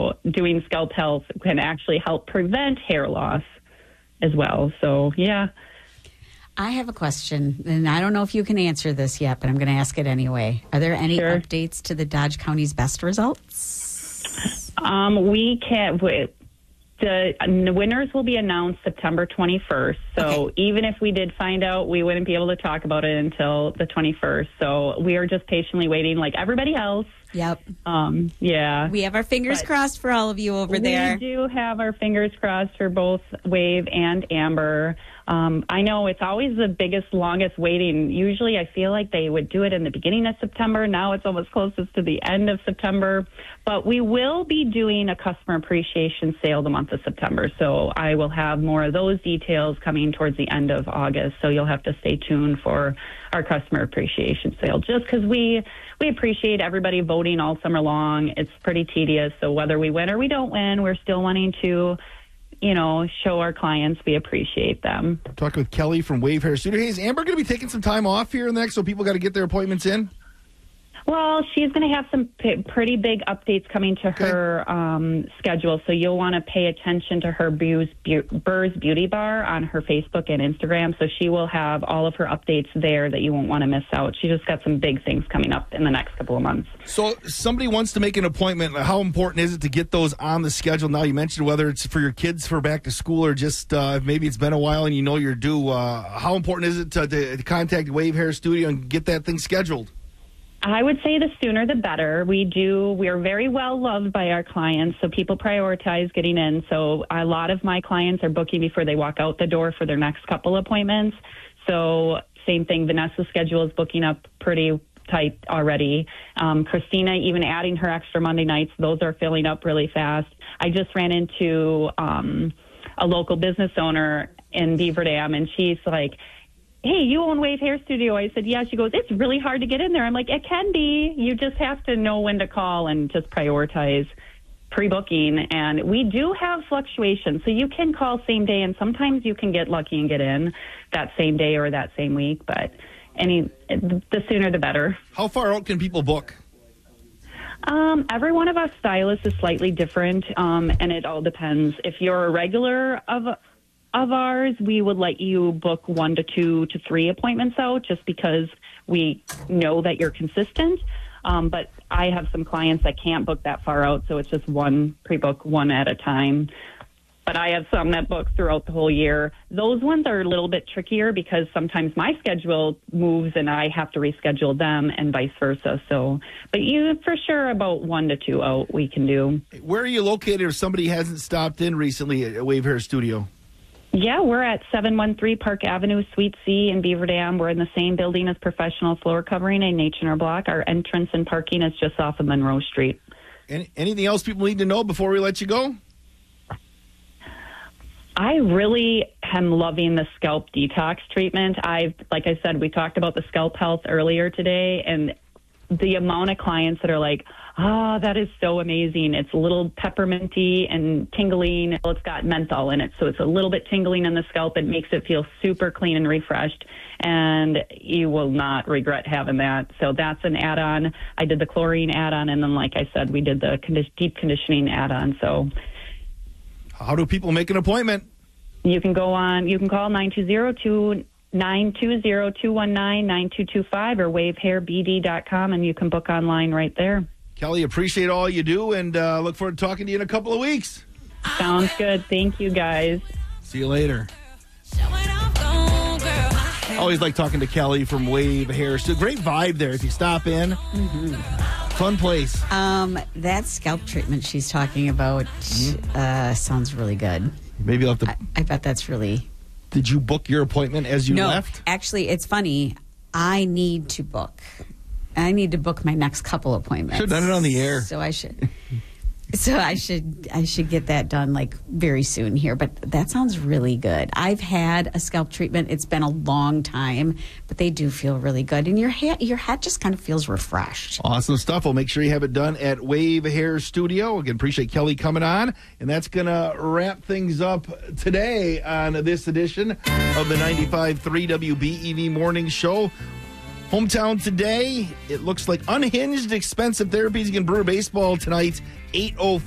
So doing scalp health can actually help prevent hair loss as well. So, yeah. I have a question, and I don't know if you can answer this yet, but I'm going to ask it anyway. Are there any updates to the Dodge County's best results? We can't. The winners will be announced September 21st. So even if we did find out, we wouldn't be able to talk about it until the 21st. So we are just patiently waiting like everybody else. Yep. Yeah. We have our fingers crossed for all of you over there. We do have our fingers crossed for both Wave and Amber. I know it's always the biggest, longest waiting. Usually I feel like they would do it in the beginning of September. Now it's almost closest to the end of September. But we will be doing a customer appreciation sale the month of September. So I will have more of those details coming towards the end of August. So you'll have to stay tuned for our customer appreciation sale, just because we appreciate everybody voting all summer long. It's pretty tedious. So whether we win or we don't win, we're still wanting to, show our clients we appreciate them. Talking with Kelly from Wave Hair Studio. Hey, is Amber going to be taking some time off here in the next, so people got to get their appointments in? Well, she's going to have some pretty big updates coming to her schedule, so you'll want to pay attention to her Burr's Beauty Bar on her Facebook and Instagram, so she will have all of her updates there that you won't want to miss out. She just got some big things coming up in the next couple of months. So somebody wants to make an appointment. How important is it to get those on the schedule? Now, you mentioned whether it's for your kids for back to school or just maybe it's been a while and you're due. How important is it to contact Wave Hair Studio and get that thing scheduled? I would say the sooner the better. We are very well loved by our clients, so people prioritize getting in. So a lot of my clients are booking before they walk out the door for their next couple appointments. So same thing, Vanessa's schedule is booking up pretty tight already. Christina, even adding her extra Monday nights, those are filling up really fast. I just ran into a local business owner in Beaver Dam, and she's like, "Hey, you own Wave Hair Studio?" I said, "Yeah." She goes, "It's really hard to get in there." I'm like, "It can be. You just have to know when to call and just prioritize pre-booking." And we do have fluctuations, so you can call same day, and sometimes you can get lucky and get in that same day or that same week. But the sooner the better. How far out can people book? Every one of us stylists is slightly different, and it all depends. If you're a regular of ours, we would let you book 1 to 2 to 3 appointments out just because we know that you're consistent. But I have some clients that can't book that far out, so it's just one pre-book, one at a time. But I have some that book throughout the whole year. Those ones are a little bit trickier because sometimes my schedule moves and I have to reschedule them and vice versa. So, but you for sure about 1 to 2 out we can do. Where are you located if somebody hasn't stopped in recently at Wave Hair Studio? Yeah, we're at 713 Park Avenue, Suite C in Beaver Dam. We're in the same building as Professional Floor Covering and H&R Block. Our entrance and parking is just off of Monroe Street. Anything else people need to know before we let you go? I really am loving the scalp detox treatment. Like I said, we talked about the scalp health earlier today, and the amount of clients that are like, that is so amazing. It's a little pepperminty and tingling. It's got menthol in it, so it's a little bit tingling in the scalp. It makes it feel super clean and refreshed, and you will not regret having that. So that's an add-on. I did the chlorine add-on, and then, like I said, we did the deep conditioning add-on. So how do people make an appointment? You can call 920-219-9225 or wavehairbd.com, and you can book online right there. Kelly, appreciate all you do, and look forward to talking to you in a couple of weeks. Sounds good. Thank you, guys. See you later. Always like talking to Kelly from Wave Hair. So great vibe there if you stop in. Mm-hmm. Fun place. That scalp treatment she's talking about sounds really good. Maybe I'll have to... I bet that's really... Did you book your appointment as you left? No, actually, it's funny. I need to book my next couple appointments. Should have done it on the air. So I should. So I should get that done like very soon here. But that sounds really good. I've had a scalp treatment. It's been a long time, but they do feel really good. And your head just kind of feels refreshed. Awesome stuff. We'll make sure you have it done at Wave Hair Studio. Again, appreciate Kelly coming on. And that's going to wrap things up today on this edition of the 95.3 WBEV Morning Show. Hometown today, it looks like unhinged expensive therapies. You can Brewer baseball tonight, 8:05.